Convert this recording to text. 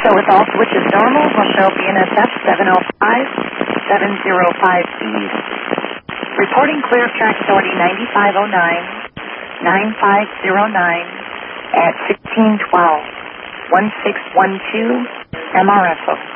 show with all switches normal. Will show BNSF 705 East. Reporting clear of track authority 9509, 9509 at 1612, 1612 MRFO.